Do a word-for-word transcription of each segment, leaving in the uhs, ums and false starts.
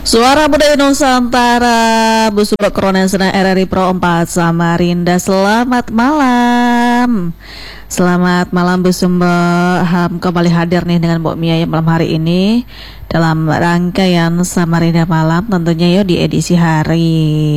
Suara Budaya Nusantara Busubak Kronesna R R I Pro empat Samarinda. Selamat malam. Selamat malam Bu Sumba. Ham kembali hadir nih dengan Mbok Mia malam hari ini dalam rangkaian Samarinda Malam, tentunya ya di edisi hari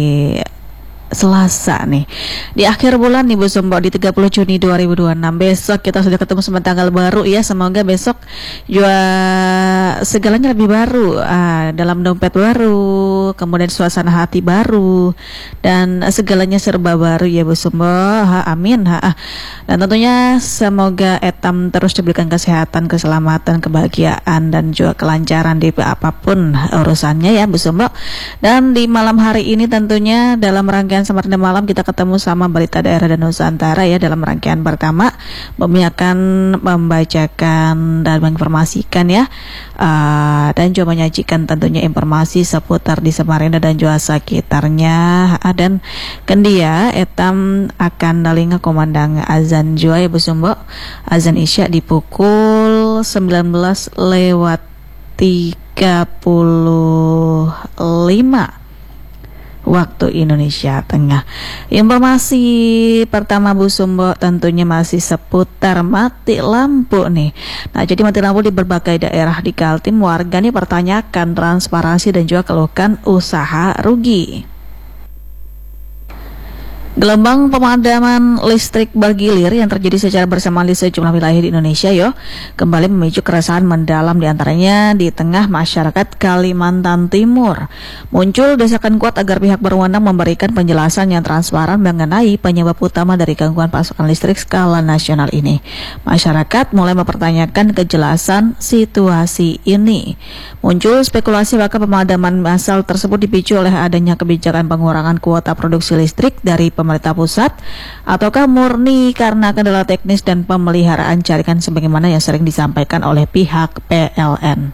Selasa nih, di akhir bulan nih Bu Sumbo, di tiga puluh Juni dua ribu dua puluh enam. Besok kita sudah ketemu sama tanggal baru ya. Semoga besok juga segalanya lebih baru, ah, dalam dompet baru, kemudian suasana hati baru, dan segalanya serba baru ya Bu Sumbo. Ha, amin ha. Dan tentunya semoga Etam terus diberikan kesehatan, keselamatan, kebahagiaan, dan juga kelancaran di apapun urusannya ya Bu Sumbo. Dan di malam hari ini tentunya dalam rangkaian Samarinda Malam kita ketemu sama Berita Daerah dan Nusantara ya. Dalam rangkaian pertama, Bumi akan membacakan dan menginformasikan ya, uh, dan juga menyajikan tentunya informasi seputar di Samarinda dan juga sekitarnya. Dan kendia Etam akan dalinga komandang azan jua ya Bu Sumbo. Azan Isya di pukul sembilan belas lewat tiga puluh lima waktu Indonesia Tengah. Informasi pertama Bu Sumbo tentunya masih seputar mati lampu nih. Nah, jadi mati lampu di berbagai daerah di Kaltim, warga nih pertanyakan transparansi dan juga keluhkan usaha rugi. Gelombang pemadaman listrik bergilir yang terjadi secara bersamaan di sejumlah wilayah di Indonesia yo kembali memicu keresahan mendalam, diantaranya di tengah masyarakat Kalimantan Timur. Muncul desakan kuat agar pihak berwenang memberikan penjelasan yang transparan mengenai penyebab utama dari gangguan pasokan listrik skala nasional ini. Masyarakat mulai mempertanyakan kejelasan situasi ini. Muncul spekulasi bahwa pemadaman massal tersebut dipicu oleh adanya kebijakan pengurangan kuota produksi listrik dari pemerintah pusat, ataukah murni karena kendala teknis dan pemeliharaan jaringan sebagaimana yang sering disampaikan oleh pihak P L N.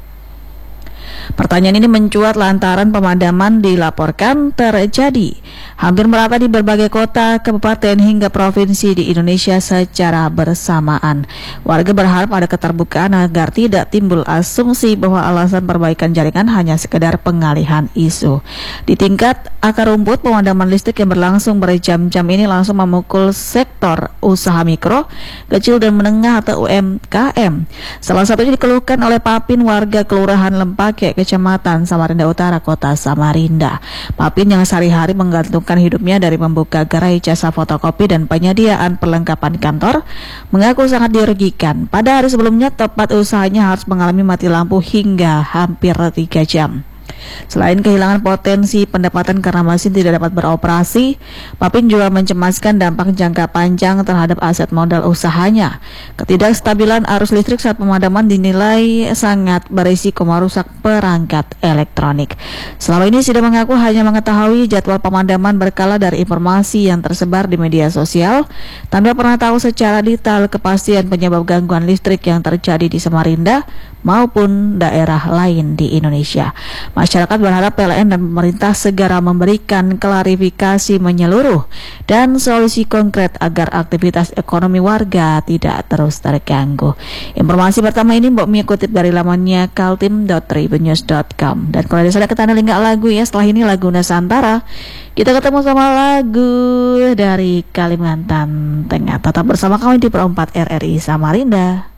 Pertanyaan ini mencuat lantaran pemadaman dilaporkan terjadi hampir merata di berbagai kota, kabupaten hingga provinsi di Indonesia secara bersamaan. Warga berharap ada keterbukaan agar tidak timbul asumsi bahwa alasan perbaikan jaringan hanya sekedar pengalihan isu. Di tingkat akar rumput, pemadaman listrik yang berlangsung berjam-jam ini langsung memukul sektor usaha mikro, kecil dan menengah atau U M K M. Salah satunya dikeluhkan oleh Papin, warga Kelurahan Lempake, Kecamatan Samarinda Utara, Kota Samarinda. Papin yang sehari-hari menggantungkan hidupnya dari membuka gerai jasa fotokopi dan penyediaan perlengkapan kantor, mengaku sangat dirugikan. Pada hari sebelumnya, tempat usahanya harus mengalami mati lampu hingga hampir tiga jam. Selain kehilangan potensi pendapatan karena mesin tidak dapat beroperasi, Papin juga mencemaskan dampak jangka panjang terhadap aset modal usahanya. Ketidakstabilan arus listrik saat pemadaman dinilai sangat berisiko merusak perangkat elektronik. Selama ini Sida mengaku hanya mengetahui jadwal pemadaman berkala dari informasi yang tersebar di media sosial, tanpa pernah tahu secara detail kepastian penyebab gangguan listrik yang terjadi di Samarinda maupun daerah lain di Indonesia. Masyarakat berharap P L N dan pemerintah segera memberikan klarifikasi menyeluruh dan solusi konkret agar aktivitas ekonomi warga tidak terus terganggu. Informasi pertama ini Mbok Mia kutip dari lamannya kaltim dot tribunnews dot com. Dan kalau ada salah kita link lagu ya, setelah ini lagu Nusantara, kita ketemu sama lagu dari Kalimantan Tengah. Tetap bersama kami di Pro empat R R I Samarinda.